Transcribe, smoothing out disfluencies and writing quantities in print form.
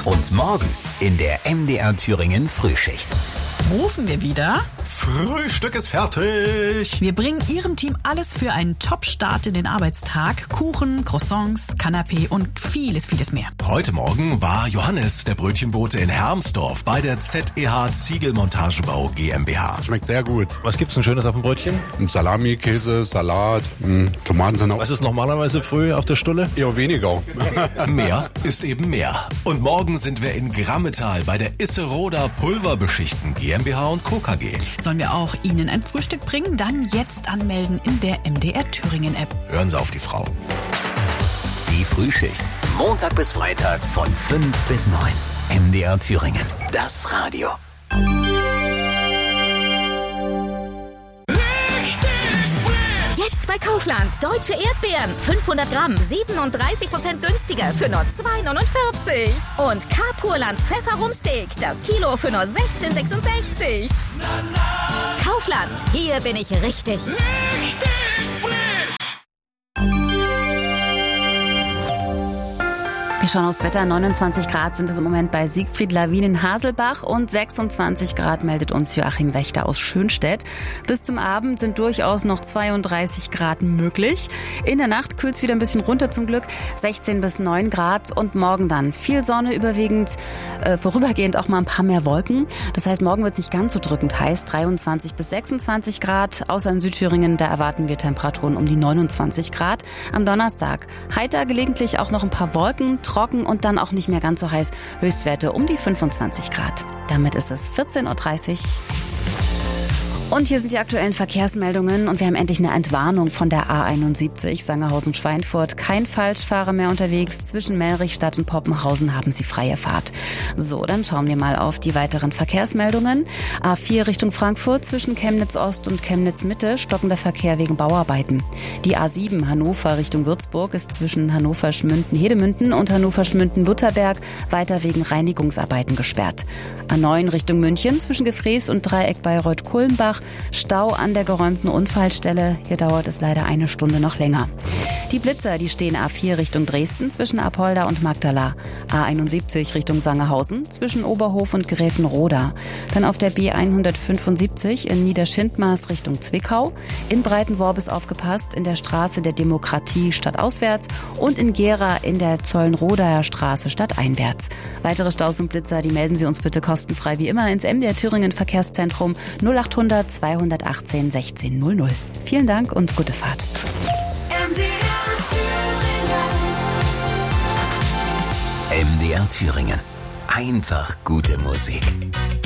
Und morgen in der MDR Thüringen Frühschicht. Rufen wir wieder? Frühstück ist fertig. Wir bringen Ihrem Team alles für einen Top-Start in den Arbeitstag. Kuchen, Croissants, Kanapé und vieles, vieles mehr. Heute Morgen war Johannes, der Brötchenbote in Hermsdorf, bei der ZEH Ziegelmontagebau GmbH. Schmeckt sehr gut. Was gibt's denn Schönes auf dem Brötchen? Salami, Käse, Salat, Tomatensalat. Was ist normalerweise früh auf der Stulle? Eher weniger. Mehr ist eben mehr. Und morgen sind wir in Grammetal bei der Isseroda Pulverbeschichten GmbH und Co. KG. Sollen wir auch Ihnen ein Frühstück bringen? Dann jetzt anmelden in der MDR Thüringen App. Hören Sie auf die Frau. Die Frühschicht. Montag bis Freitag von 5 bis 9. MDR Thüringen. Das Radio. Jetzt bei Kaufland. Deutsche Erdbeeren. 500 Gramm. 37% günstiger für nur 2,49. Und K-Purland Pfefferrumsteak. Das Kilo für nur 16,66. Kaufland. Hier bin ich richtig. Wir schauen aufs Wetter. 29 Grad sind es im Moment bei Siegfried Lawin in Haselbach und 26 Grad meldet uns Joachim Wächter aus Schönstedt. Bis zum Abend sind durchaus noch 32 Grad möglich. In der Nacht kühlt es wieder ein bisschen runter zum Glück. 16 bis 9 Grad und morgen dann viel Sonne, überwiegend vorübergehend auch mal ein paar mehr Wolken. Das heißt, morgen wird es nicht ganz so drückend heiß. 23 bis 26 Grad. Außer in Südthüringen, da erwarten wir Temperaturen um die 29 Grad. Am Donnerstag heiter, gelegentlich auch noch ein paar Wolken, trocken und dann auch nicht mehr ganz so heiß. Höchstwerte um die 25 Grad. Damit ist es 14.30 Uhr. Und hier sind die aktuellen Verkehrsmeldungen und wir haben endlich eine Entwarnung von der A71 Sangerhausen-Schweinfurt. Kein Falschfahrer mehr unterwegs. Zwischen Melrichstadt und Poppenhausen haben Sie freie Fahrt. So, dann schauen wir mal auf die weiteren Verkehrsmeldungen. A4 Richtung Frankfurt zwischen Chemnitz-Ost und Chemnitz-Mitte stockender Verkehr wegen Bauarbeiten. Die A7 Hannover Richtung Würzburg ist zwischen Hannover-Schmünden-Hedemünden und Hannover-Schmünden-Lutherberg weiter wegen Reinigungsarbeiten gesperrt. A9 Richtung München zwischen Gefrees und Dreieck Bayreuth-Kulmbach. Stau an der geräumten Unfallstelle. Hier dauert es leider eine Stunde noch länger. Die Blitzer, die stehen A4 Richtung Dresden zwischen Apolda und Magdala. A71 Richtung Sangerhausen zwischen Oberhof und Gräfenroda. Dann auf der B175 in Niederschindmaß Richtung Zwickau. In Breitenworbis aufgepasst, in der Straße der Demokratie stadtauswärts und in Gera in der Zollenrodaer Straße stadteinwärts. Weitere Staus und Blitzer, die melden Sie uns bitte kostenfrei wie immer ins MDR Thüringen Verkehrszentrum 0800 218 16 00. Vielen Dank und gute Fahrt. MDR Thüringen. Einfach gute Musik.